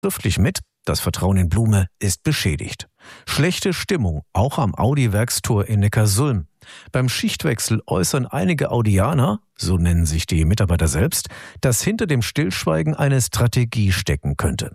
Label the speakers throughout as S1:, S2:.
S1: schriftlich mit, das Vertrauen in Blume ist beschädigt. Schlechte Stimmung, auch am Audi-Werkstor in Neckarsulm. Beim Schichtwechsel äußern einige Audianer, so nennen sich die Mitarbeiter selbst, dass hinter dem Stillschweigen eine Strategie stecken könnte.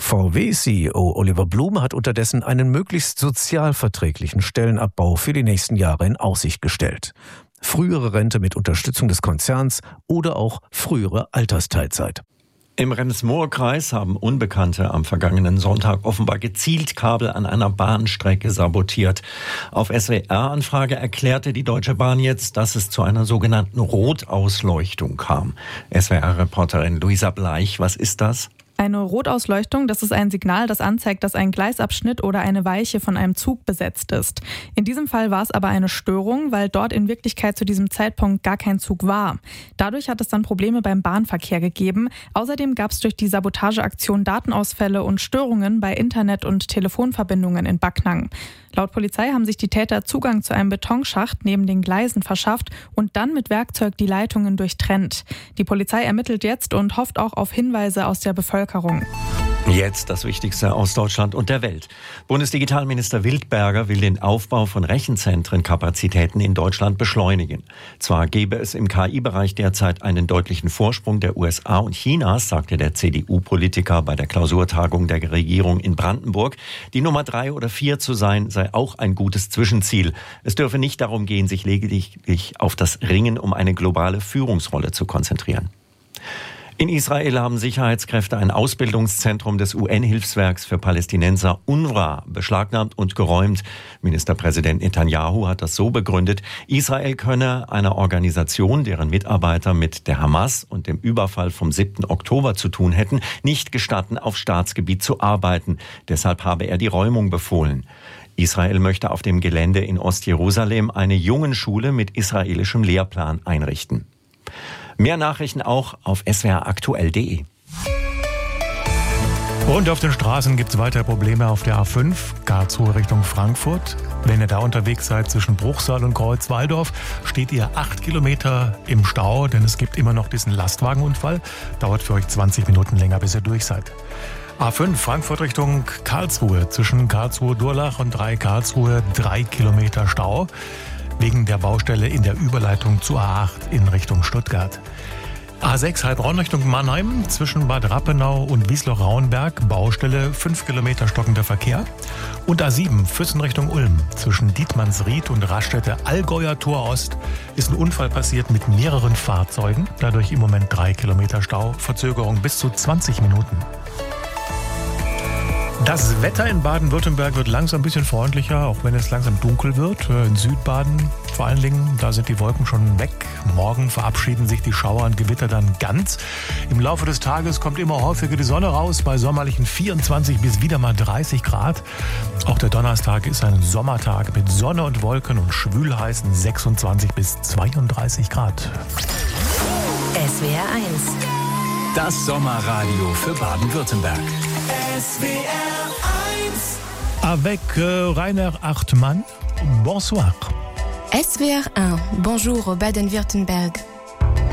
S1: VW-CEO Oliver Blume hat unterdessen einen möglichst sozialverträglichen Stellenabbau für die nächsten Jahre in Aussicht gestellt. Frühere Rente mit Unterstützung des Konzerns oder auch frühere Altersteilzeit.
S2: Im Rems-Murr-Kreis haben Unbekannte am vergangenen Sonntag offenbar gezielt Kabel an einer Bahnstrecke sabotiert. Auf SWR-Anfrage erklärte die Deutsche Bahn jetzt, dass es zu einer sogenannten Rotausleuchtung kam. SWR-Reporterin Luisa Bleich, was ist das?
S3: Eine Rotausleuchtung, das ist ein Signal, das anzeigt, dass ein Gleisabschnitt oder eine Weiche von einem Zug besetzt ist. In diesem Fall war es aber eine Störung, weil dort in Wirklichkeit zu diesem Zeitpunkt gar kein Zug war. Dadurch hat es dann Probleme beim Bahnverkehr gegeben. Außerdem gab es durch die Sabotageaktion Datenausfälle und Störungen bei Internet- und Telefonverbindungen in Backnang. Laut Polizei haben sich die Täter Zugang zu einem Betonschacht neben den Gleisen verschafft und dann mit Werkzeug die Leitungen durchtrennt. Die Polizei ermittelt jetzt und hofft auch auf Hinweise aus der Bevölkerung.
S2: Jetzt das Wichtigste aus Deutschland und der Welt. Bundesdigitalminister Wildberger will den Aufbau von Rechenzentrenkapazitäten in Deutschland beschleunigen. Zwar gäbe es im KI-Bereich derzeit einen deutlichen Vorsprung der USA und Chinas, sagte der CDU-Politiker bei der Klausurtagung der Regierung in Brandenburg. Die Nummer 3 oder 4 zu sein, sei auch ein gutes Zwischenziel. Es dürfe nicht darum gehen, sich lediglich auf das Ringen um eine globale Führungsrolle zu konzentrieren. In Israel haben Sicherheitskräfte ein Ausbildungszentrum des UN-Hilfswerks für Palästinenser UNRWA beschlagnahmt und geräumt. Ministerpräsident Netanyahu hat das so begründet, Israel könne einer Organisation, deren Mitarbeiter mit der Hamas und dem Überfall vom 7. Oktober zu tun hätten, nicht gestatten, auf Staatsgebiet zu arbeiten. Deshalb habe er die Räumung befohlen. Israel möchte auf dem Gelände in Ostjerusalem eine Jungenschule mit israelischem Lehrplan einrichten. Mehr Nachrichten auch auf swraktuell.de.
S4: Und auf den Straßen gibt es weiter Probleme auf der A5, Karlsruhe Richtung Frankfurt. Wenn ihr da unterwegs seid zwischen Bruchsal und Kreuzwaldorf, steht ihr 8 Kilometer im Stau, denn es gibt immer noch diesen Lastwagenunfall. Dauert für euch 20 Minuten länger, bis ihr durch seid. A5 Frankfurt Richtung Karlsruhe, zwischen Karlsruhe-Durlach und 3 Karlsruhe 3 Kilometer Stau. Wegen der Baustelle in der Überleitung zu A8 in Richtung Stuttgart. A6 Heilbronn Richtung Mannheim, zwischen Bad Rappenau und Wiesloch-Rauenberg, Baustelle, 5 Kilometer stockender Verkehr. Und A7 Füssen Richtung Ulm, zwischen Dietmannsried und Raststätte Allgäuer Tor Ost, ist ein Unfall passiert mit mehreren Fahrzeugen. Dadurch im Moment 3 Kilometer Stau, Verzögerung bis zu 20 Minuten. Das Wetter in Baden-Württemberg wird langsam ein bisschen freundlicher, auch wenn es langsam dunkel wird. In Südbaden vor allen Dingen, da sind die Wolken schon weg. Morgen verabschieden sich die Schauer und Gewitter dann ganz. Im Laufe des Tages kommt immer häufiger die Sonne raus, bei sommerlichen 24 bis wieder mal 30 Grad. Auch der Donnerstag ist ein Sommertag mit Sonne und Wolken und schwülheißen 26 bis 32 Grad.
S5: SWR 1.
S6: Das Sommerradio für Baden-Württemberg.
S5: SWR 1.
S4: Avec Rainer Hartmann, bonsoir.
S7: SWR 1, bonjour Baden-Württemberg.